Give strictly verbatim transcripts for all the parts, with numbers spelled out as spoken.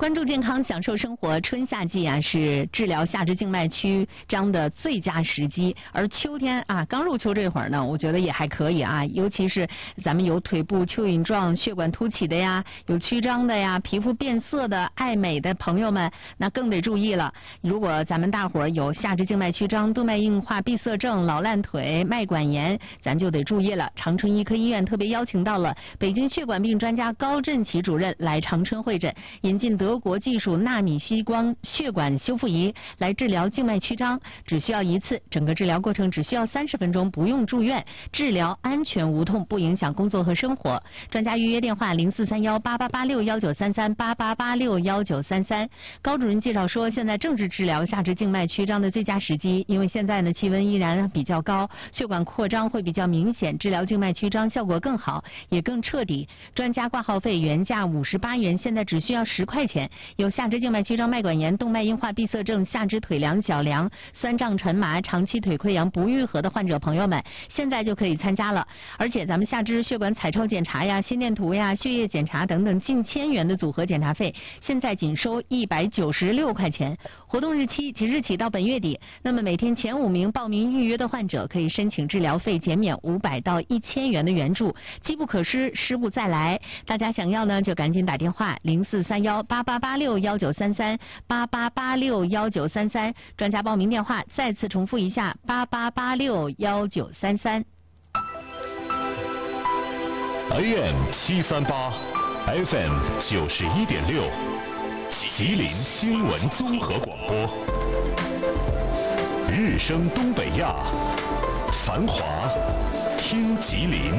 关注健康，享受生活。春夏季啊，是治疗下肢静脉曲张的最佳时机。而秋天啊，刚入秋这会儿呢，我觉得也还可以啊。尤其是咱们有腿部蚯蚓状血管凸起的呀，有曲张的呀，皮肤变色的、爱美的朋友们，那更得注意了。如果咱们大伙儿有下肢静脉曲张、动脉硬化闭塞症、老烂腿、脉管炎，咱就得注意了。长春医科医院特别邀请到了北京血管病专家高振奇主任来长春会诊，引进德国技术纳米激光血管修复仪来治疗静脉曲张，只需要一次，整个治疗过程只需要三十分钟，不用住院，治疗安全无痛，不影响工作和生活。专家预约电话零四三幺八八八六幺九三三八八八六幺九三三。高主任介绍说，现在正是治疗下肢静脉曲张的最佳时机，因为现在呢气温依然比较高，血管扩张会比较明显，治疗静脉曲张效果更好，也更彻底。专家挂号费原价五十八元，现在只需要十块钱。有下肢静脉曲张、脉管炎、动脉硬化闭塞症、下肢腿凉、脚凉、酸胀沉麻、长期腿溃疡不愈合的患者朋友们，现在就可以参加了。而且咱们下肢血管彩超检查呀、心电图呀、血液检查等等近千元的组合检查费，现在仅收一百九十六块钱。活动日期即日起到本月底，那么每天前五名报名预约的患者可以申请治疗费减免五百到一千元的援助，机不可失，失不再来。大家想要呢，就赶紧打电话零四三幺八八八六幺九三三八八八六幺九三三。专家报名电话再次重复一下：八八八六幺九三三。 A M 七三八 ，F M 九十一点六，吉林新闻综合广播。日升东北亚，繁华听吉林。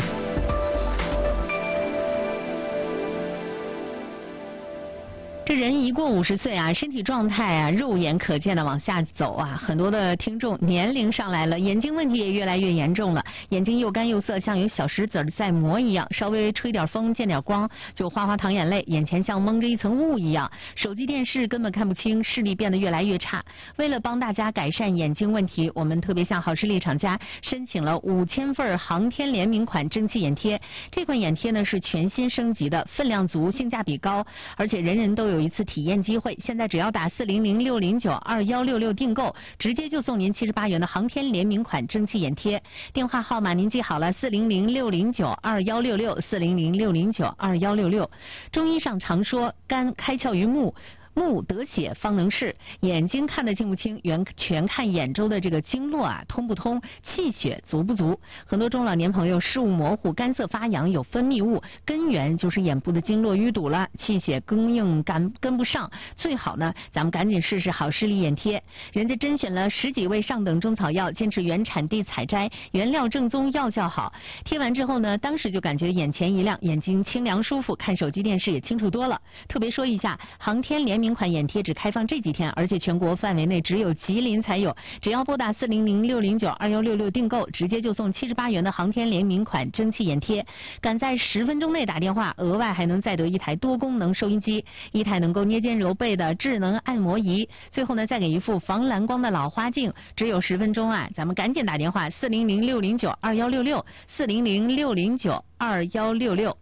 这人一过五十岁啊，身体状态啊，肉眼可见的往下走啊，很多的听众年龄上来了，眼睛问题也越来越严重了，眼睛又干又涩，像有小石子在磨一样，稍微吹点风见点光就哗哗淌眼泪，眼前像蒙着一层雾一样，手机电视根本看不清，视力变得越来越差。为了帮大家改善眼睛问题，我们特别向好视力厂家申请了五千份航天联名款蒸汽眼贴。这款眼贴呢是全新升级的，分量足，性价比高，而且人人都有有一次体验机会，现在只要打四零零六零九二幺六六订购，直接就送您七十八元的航天联名款蒸汽眼贴。电话号码您记好了，四零零六零九二幺六六，四零零六零九二幺六六。中医上常说，肝开窍于目，目得血方能视，眼睛看得清不清，原全看眼周的这个经络啊通不通，气血足不足。很多中老年朋友视物模糊，干涩发痒，有分泌物，根源就是眼部的经络淤堵了，气血供应赶跟不上。最好呢，咱们赶紧试试好视力眼贴。人家甄选了十几味上等中草药，坚持原产地采摘，原料正宗，药效好。贴完之后呢，当时就感觉眼前一亮，眼睛清凉舒服，看手机电视也清楚多了。特别说一下，航天联名款眼贴只开放这几天，而且全国范围内只有吉林才有。只要拨打四零零六零九二幺六六订购，直接就送七十八元的航天联名款蒸汽眼贴。赶在十分钟内打电话，额外还能再得一台多功能收音机，一台能够捏肩揉背的智能按摩仪，最后呢再给一副防蓝光的老花镜。只有十分钟啊，咱们赶紧打电话四零零六零九二幺六六，四零零六零九二幺六六。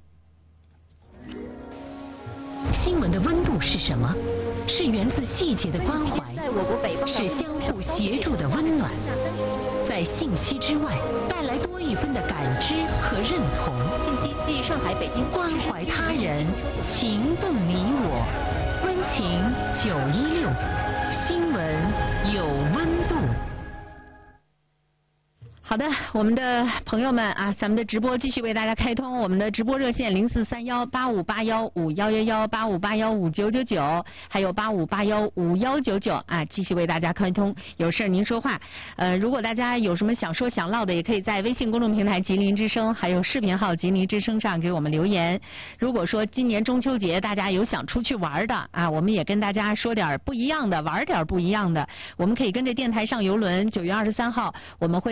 新闻的温度是什么？是源自细节的关怀，是相互协助的温暖，在信息之外带来多一分的感知和认同。 信息系上海、北京关怀他人，情动你我，温情九一六，新闻有温度。 好的，我们的朋友们啊，咱们的直播继续为大家开通，我们的直播热线零四三幺八五八幺五幺幺幺八五八幺五九九九，还有八五八幺五幺九九啊，继续为大家开通。有事您说话，呃，如果大家有什么想说想唠的，也可以在微信公众平台吉林之声，还有视频号吉林之声上给我们留言。如果说今年中秋节大家有想出去玩的啊，我们也跟大家说点不一样的，玩点不一样的。我们可以跟着电台上游轮，九月二十三号我们会带您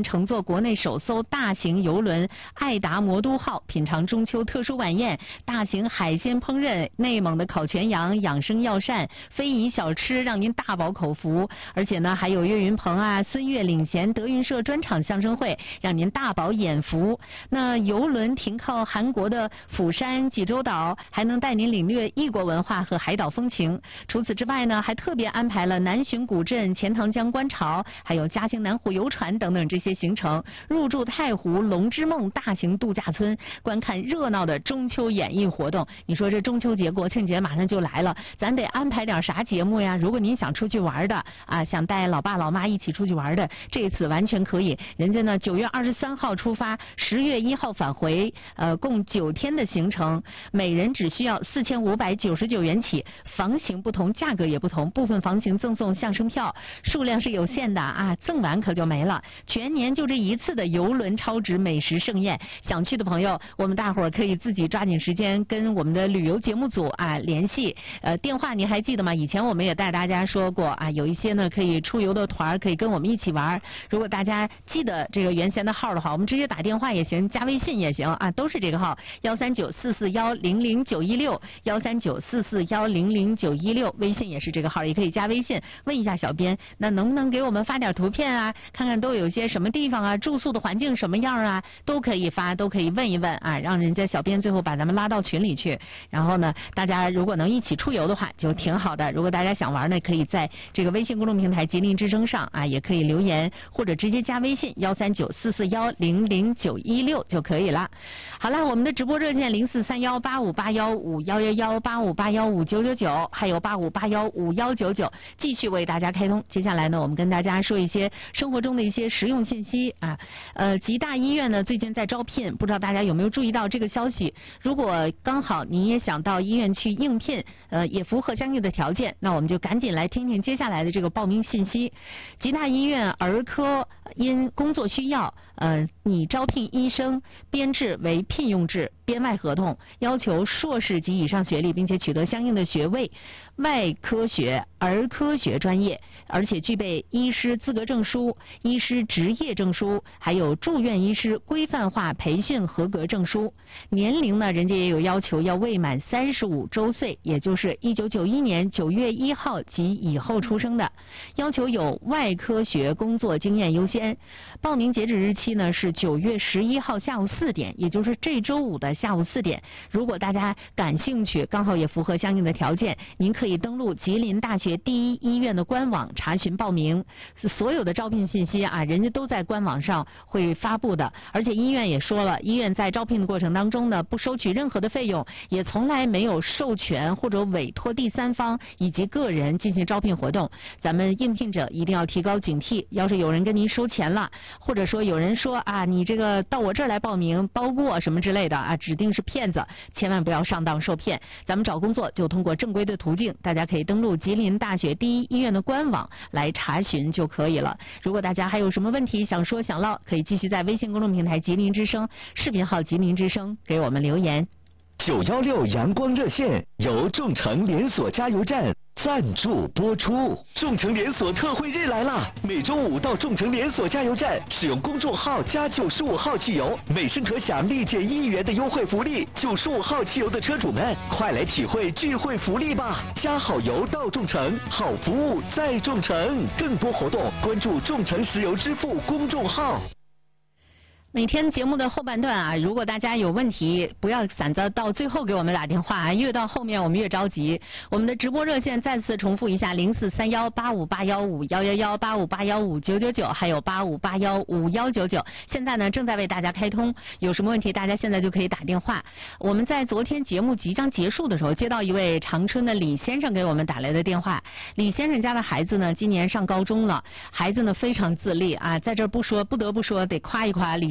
乘坐国内首艘大型邮轮爱达魔都号，品尝中秋特殊晚宴，大型海鲜烹饪，内蒙的烤全羊、养生药膳、非遗小吃，让您大饱口福。而且呢，还有岳云鹏啊、孙越领衔德云社专场相声会，让您大饱眼福。那邮轮停靠韩国的釜山、济州岛，还能带您领略异国文化和海岛风情。除此之外呢，还特别安排了南浔古镇、钱塘江观潮，还有嘉兴南湖游船等等这些行程，入住太湖龙之梦大型度假村，观看热闹的中秋演艺活动。你说这中秋节、国庆节马上就来了，咱得安排点啥节目呀？如果您想出去玩的啊，想带老爸老妈一起出去玩的，这次完全可以。人家呢九月二十三号出发，十月一号返回，呃，共九天的行程，每人只需要四千五百九十九元起，房型不同，价格也不同，部分房型赠送相声票，数量是有限的啊，赠完可就没了。全年就这一次的邮轮超值美食盛宴，想去的朋友，我们大伙儿可以自己抓紧时间跟我们的旅游节目组啊联系。呃，电话您还记得吗？以前我们也带大家说过啊，有一些呢可以出游的团可以跟我们一起玩。如果大家记得这个原先的号的话，我们直接打电话也行，加微信也行啊，都是这个号幺三九四四幺零零九一六幺三九四四幺零零九一六，微信也是这个号，也可以加微信问一下小编，那能不能给我们发点图片啊？看看都有些什么地方啊，住宿的环境什么样啊，都可以发，都可以问一问啊，让人家小编最后把咱们拉到群里去。然后呢，大家如果能一起出游的话，就挺好的。如果大家想玩呢，可以在这个微信公众平台吉林之声上啊，也可以留言或者直接加微信幺三九四四幺零零九一六就可以了。好了，我们的直播热线零四三幺八五八幺五幺幺幺八五八幺五九九九，还有八五八幺五幺九九，继续为大家开通。接下来呢，我们跟大家说一些生活中的一些实用信息啊。呃，吉大医院呢最近在招聘，不知道大家有没有注意到这个消息？如果刚好您也想到医院去应聘，呃，也符合相应的条件，那我们就赶紧来听听接下来的这个报名信息。吉大医院儿科因工作需要，呃，拟招聘医生，编制为聘用制，编外合同，要求硕士及以上学历，并且取得相应的学位，外科学、儿科学专业，而且具备医师资格证书、医师执业证书，还有住院医师规范化培训合格证书。年龄呢，人家也有要求，要未满三十五周岁，也就是一九九一年九月一号及以后出生的，要求有外科学工作经验优先。报名截止日期呢是九月十一号下午四点，也就是这周五的下午四点。如果大家感兴趣，刚好也符合相应的条件，您可以登录吉林大学第一医院的官网查询报名。所有的招聘信息啊，人家都在官网上会发布的。而且医院也说了，医院在招聘的过程当中呢，不收取任何的费用，也从来没有授权或者委托第三方以及个人进行招聘活动。咱们应聘者一定要提高警惕，要是有人跟您收钱了，或者说有人说啊，你这个到我这儿来报名包过什么之类的啊，指定是骗子，千万不要上当受骗。咱们找工作就通过正规的途径，大家可以登录吉林大学第一医院的官网来查询就可以了。如果大家还有什么问题想说想唠，可以继续在微信公众平台吉林之声视频号吉林之声给我们留言。 九幺六阳光热线由众诚连锁加油站赞助播出。众诚连锁特惠日来了，每周五到众诚连锁加油站使用公众号加九十五号汽油，每升可享立减一元的优惠福利。九十五号汽油的车主们，快来体会聚会福利吧！加好油到众诚，好服务在众诚。更多活动关注众诚石油支付公众号。 每天节目的后半段啊，如果大家有问题，不要散着到最后给我们打电话，越到后面我们越着急。我们的直播热线再次重复一下：零四三幺八五八幺五幺幺幺八五八幺五九九九，还有八五八幺五幺九九。现在呢正在为大家开通，有什么问题大家现在就可以打电话。我们在昨天节目即将结束的时候，接到一位长春的李先生给我们打来的电话。李先生家的孩子呢今年上高中了，孩子呢非常自立啊，在这儿不说不得不说得夸一夸李先生。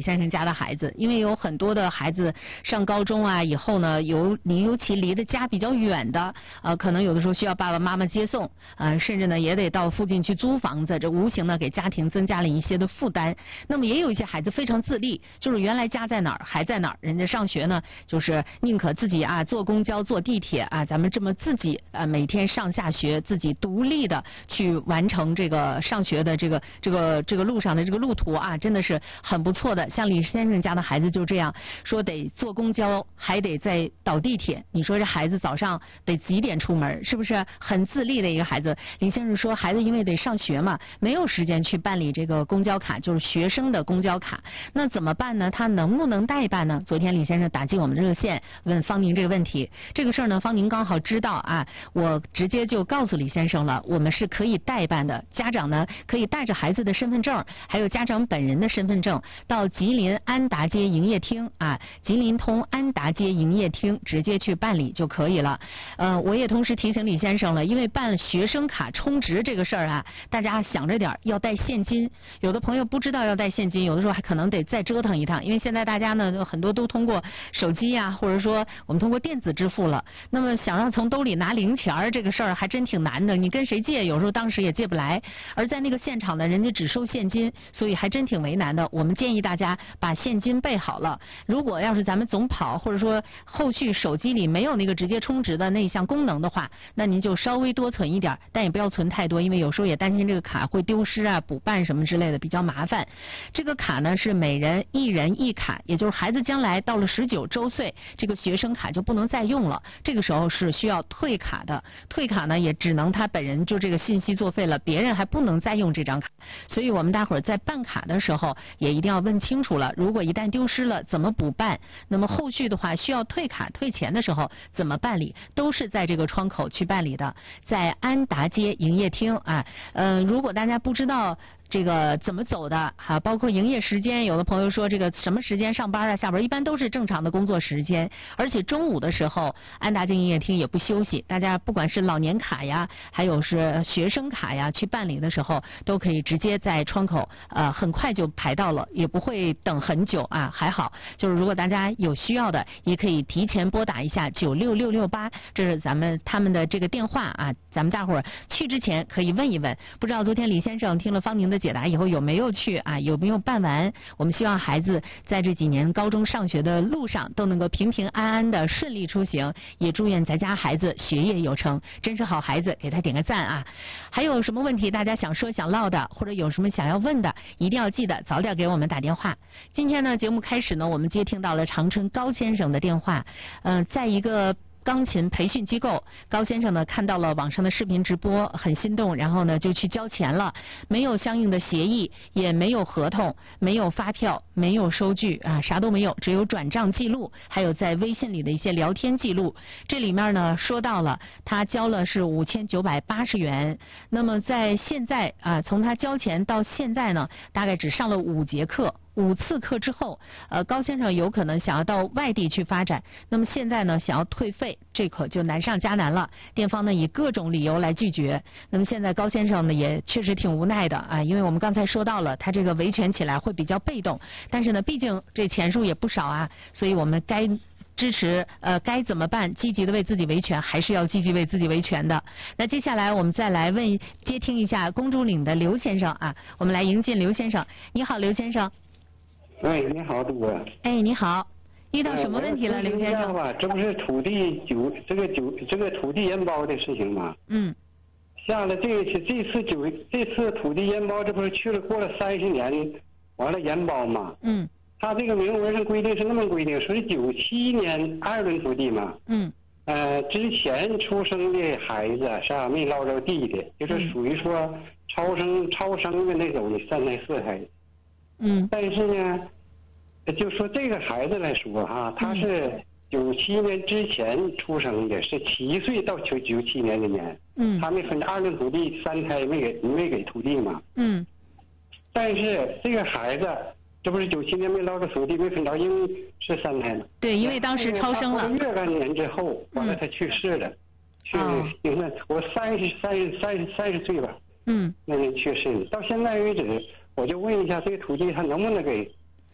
先生家的孩子，因为有很多的孩子上高中啊以后呢，有离尤其离的家比较远的，呃，可能有的时候需要爸爸妈妈接送，呃，甚至呢也得到附近去租房子，这无形呢给家庭增加了一些的负担。那么也有一些孩子非常自立，就是原来家在哪儿孩在哪儿，人家上学呢就是宁可自己啊坐公交坐地铁啊，咱们这么自己啊每天上下学，自己独立的去完成这个上学的这个这个这个路上的这个路途啊，真的是很不错的。像李先生家的孩子就这样说，得坐公交还得再倒地铁，你说这孩子早上得几点出门，是不是很自立的一个孩子？李先生说孩子因为得上学嘛，没有时间去办理这个公交卡，就是学生的公交卡，那怎么办呢？他能不能代办呢？昨天李先生打进我们热线问方宁这个问题，这个事儿呢方宁刚好知道啊，我直接就告诉李先生了，我们是可以代办的，家长呢可以带着孩子的身份证还有家长本人的身份证到吉林安达街营业厅啊，吉林通安达街营业厅直接去办理就可以了。呃，我也同时提醒李先生了，因为办学生卡充值这个事儿啊，大家想着点要带现金，有的朋友不知道要带现金，有的时候还可能得再折腾一趟，因为现在大家呢很多都通过手机呀、啊，或者说我们通过电子支付了，那么想让从兜里拿零钱儿这个事儿还真挺难的，你跟谁借有时候当时也借不来，而在那个现场呢人家只收现金，所以还真挺为难的。我们建议大家把现金备好了，如果要是咱们总跑或者说后续手机里没有那个直接充值的那项功能的话，那您就稍微多存一点，但也不要存太多，因为有时候也担心这个卡会丢失啊补办什么之类的比较麻烦。这个卡呢是每人一人一卡，也就是孩子将来到了十九周岁，这个学生卡就不能再用了，这个时候是需要退卡的，退卡呢也只能他本人就这个信息作废了，别人还不能再用这张卡。所以我们大伙儿在办卡的时候也一定要问清楚了，如果一旦丢失了怎么补办，那么后续的话需要退卡退钱的时候怎么办理，都是在这个窗口去办理的，在安达街营业厅啊。呃，如果大家不知道这个怎么走的哈，包括营业时间，有的朋友说这个什么时间上班啊下班，一般都是正常的工作时间，而且中午的时候安达街营业厅也不休息，大家不管是老年卡呀还有是学生卡呀去办理的时候都可以直接在窗口呃很快就排到了，也不会等很久啊，还好就是如果大家有需要的也可以提前拨打一下九六六六八，这是咱们他们的这个电话啊，咱们大伙儿去之前可以问一问。不知道昨天李先生听了方宁的解答以后有没有去啊？有没有办完？我们希望孩子在这几年高中上学的路上都能够平平安安的顺利出行，也祝愿咱家孩子学业有成，真是好孩子，给他点个赞啊！还有什么问题大家想说想唠的，或者有什么想要问的，一定要记得早点给我们打电话。今天呢，节目开始呢，我们接听到了长春高先生的电话，嗯、呃，在一个钢琴培训机构，高先生呢看到了网上的视频直播，很心动，然后呢就去交钱了，没有相应的协议，也没有合同，没有发票，没有收据啊，啥都没有，只有转账记录，还有在微信里的一些聊天记录。这里面呢说到了他交了是五千九百八十元，那么在现在啊，从他交钱到现在呢，大概只上了五节课。五次课之后，呃，高先生有可能想要到外地去发展，那么现在呢，想要退费，这可就难上加难了。店方呢以各种理由来拒绝。那么现在高先生呢也确实挺无奈的啊，因为我们刚才说到了，他这个维权起来会比较被动，但是呢，毕竟这钱数也不少啊，所以我们该支持呃该怎么办？积极的为自己维权，还是要积极为自己维权的。那接下来我们再来问接听一下公主岭的刘先生啊，我们来迎进刘先生。你好，刘先生。 哎，你好，杜哥。 哎，你好，遇到什么问题了，刘先生？ 吧，这不是土地九这个九这个土地延包的事情吗？ 嗯。 下了这次这次九这次土地延包，这不是去了过了三十年，完了延包嘛？ 嗯。 他这个明文上规定是那么规定，说是九七年二轮土地嘛。 嗯。 呃，之前出生的孩子是吧，没捞着地的，就是属于说超生超生的那种的三胎四胎。 嗯， 但是呢，就说这个孩子来说哈，他是九七年之前出生的，是七岁到九九七年的年， 嗯， 他没分二轮土地，三胎没给没给土地嘛， 嗯， 但是这个孩子这不是九七年没捞着土地，没分着，因为是三胎嘛， 对，因为当时超生了， 若干年之后，完了他去世了，去你看我三十三十三十三十岁吧， 嗯， 那年去世了，到现在为止。我就问一下，这个土地他能不能给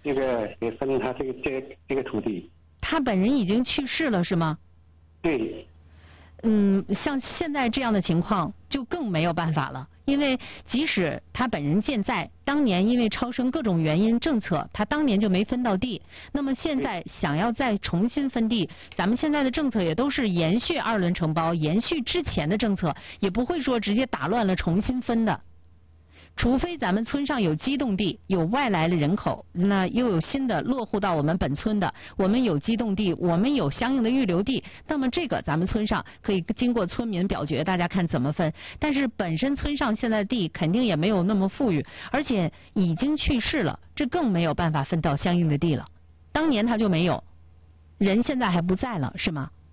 这个给分他这个这个这个土地。 他本人已经去世了是吗？ 对。 嗯，像现在这样的情况就更没有办法了，因为即使他本人健在，当年因为超生各种原因政策，他当年就没分到地。那么现在想要再重新分地，咱们现在的政策也都是延续二轮承包，延续之前的政策，也不会说直接打乱了重新分的。除非咱们村上有机动地，有外来的人口，那又有新的落户到我们本村的，我们有机动地，我们有相应的预留地，那么这个咱们村上可以经过村民表决，大家看怎么分。但是本身村上现在的地肯定也没有那么富裕，而且已经去世了，这更没有办法分到相应的地了。当年他就没有，人现在还不在了，是吗？